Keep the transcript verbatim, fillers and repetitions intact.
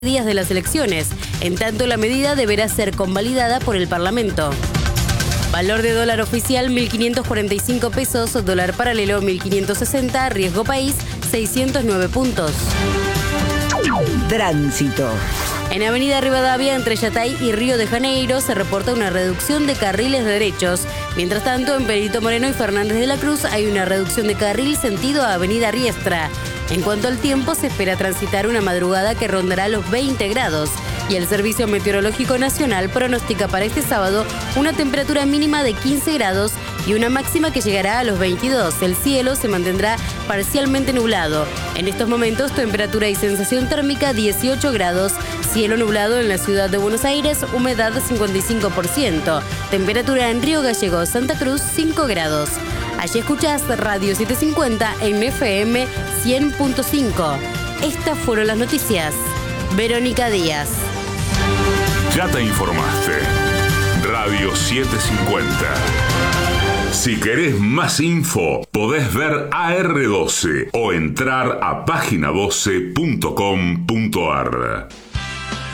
días de las elecciones. En tanto, la medida deberá ser convalidada por el Parlamento. Valor de dólar oficial mil quinientos cuarenta y cinco pesos, dólar paralelo mil quinientos sesenta, riesgo país seiscientos nueve puntos. Tránsito. En Avenida Rivadavia, entre Yatay y Río de Janeiro, se reporta una reducción de carriles derechos. Mientras tanto, en Perito Moreno y Fernández de la Cruz hay una reducción de carril sentido a Avenida Riestra. En cuanto al tiempo, se espera transitar una madrugada que rondará los veinte grados. Y el Servicio Meteorológico Nacional pronostica para este sábado una temperatura mínima de quince grados y una máxima que llegará a los veintidós. El cielo se mantendrá parcialmente nublado. En estos momentos, temperatura y sensación térmica dieciocho grados. Cielo nublado en la ciudad de Buenos Aires, humedad cincuenta y cinco por ciento. Temperatura en Río Gallegos, Santa Cruz, cinco grados. Allí escuchás Radio setecientos cincuenta en F M cien punto cinco. Estas fueron las noticias. Verónica Díaz. Ya te informaste. Radio setecientos cincuenta. Si querés más info, podés ver A R doce o entrar a página doce punto com punto ar.